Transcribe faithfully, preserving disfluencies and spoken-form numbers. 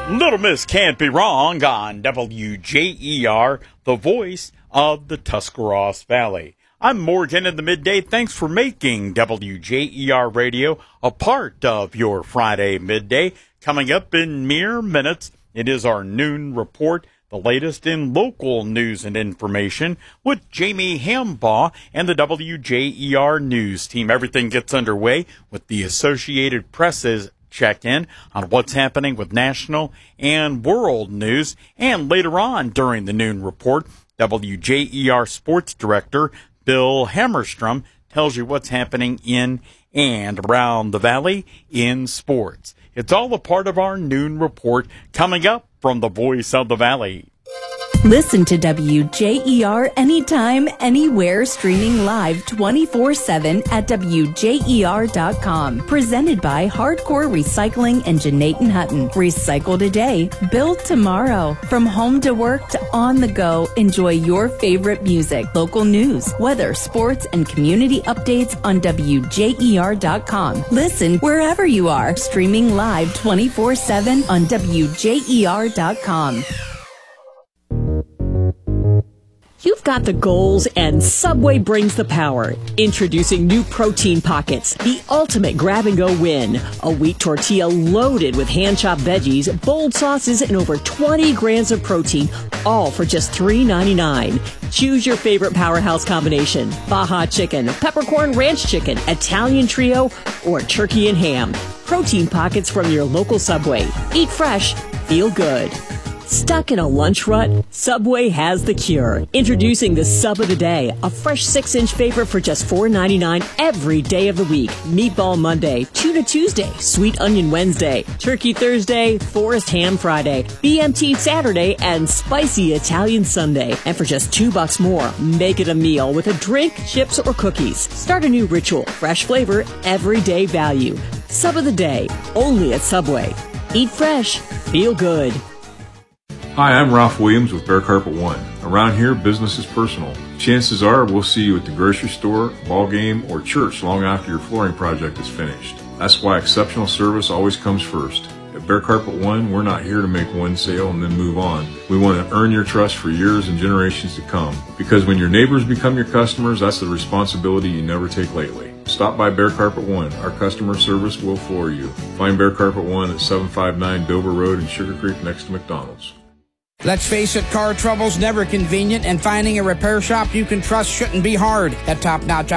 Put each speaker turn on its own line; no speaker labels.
Little Miss Can't Be Wrong on W J E R, the voice of the Tuscarawas Valley. I'm Morgan in the midday. Thanks for making W J E R Radio a part of your Friday midday. Coming up in mere minutes, it is our noon report, the latest in local news and information with Jamie Hambaugh and the W J E R News team. Everything gets underway with the Associated Press's check-in on what's happening with national and world news. And later on during the noon report, W J E R Sports Director Bill Hammerstrom tells you what's happening in and around the Valley in sports. It's all a part of our noon report coming up from the Voice of the Valley.
Listen to W J E R anytime, anywhere, streaming live twenty-four seven at W J E R dot com. Presented by Hardcore Recycling and Janaten Hutton. Recycle today, build tomorrow. From home to work to on the go, enjoy your favorite music, local news, weather, sports, and community updates on W J E R dot com. Listen wherever you are, streaming live twenty-four seven on W J E R dot com.
You've got the goals, and Subway brings the power. Introducing new Protein Pockets, the ultimate grab-and-go win. A wheat tortilla loaded with hand-chopped veggies, bold sauces, and over twenty grams of protein, all for just three ninety-nine. Choose your favorite powerhouse combination: Baja Chicken, Peppercorn Ranch Chicken, Italian Trio, or Turkey and Ham. Protein Pockets from your local Subway. Eat fresh, feel good. Stuck in a lunch rut? Subway has the cure. Introducing the Sub of the Day, a fresh six-inch favorite for just four ninety-nine every day of the week. Meatball Monday, Tuna Tuesday, Sweet Onion Wednesday, Turkey Thursday, Forest Ham Friday, B M T Saturday, and Spicy Italian Sunday. And for just two bucks more, make it a meal with a drink, chips, or cookies. Start a new ritual, fresh flavor, everyday value. Sub of the Day, only at Subway. Eat fresh, feel good.
Hi, I'm Ralph Williams with Bear Carpet One. Around here, business is personal. Chances are we'll see you at the grocery store, ball game, or church long after your flooring project is finished. That's why exceptional service always comes first. At Bear Carpet One, we're not here to make one sale and then move on. We want to earn your trust for years and generations to come. Because when your neighbors become your customers, that's the responsibility you never take lightly. Stop by Bear Carpet One. Our customer service will floor you. Find Bear Carpet One at seven five nine Dover Road in Sugar Creek next to McDonald's.
Let's face it, car trouble's never convenient, and finding a repair shop you can trust shouldn't be hard. At Top Notch